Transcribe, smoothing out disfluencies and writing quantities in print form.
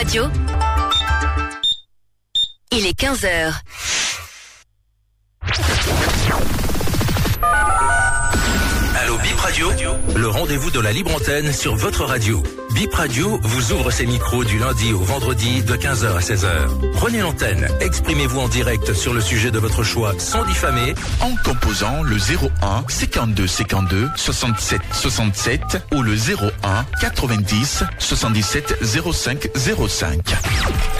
Radio. Il est 15h. Allô Bip Radio, le rendez-vous de la libre antenne sur votre radio. Bip Radio vous ouvre ses micros du lundi au vendredi de 15h à 16h. Prenez l'antenne, exprimez-vous en direct sur le sujet de votre choix sans diffamer en composant le 01 52 52 67 67 ou le 01 90 77 05 05.